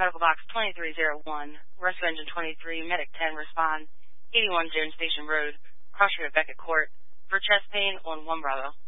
Medical Box 2301, Rescue Engine 23, Medic 10, respond, 81 Jones Station Road, Crossroad Beckett Court, for chest pain on 1 Bravo.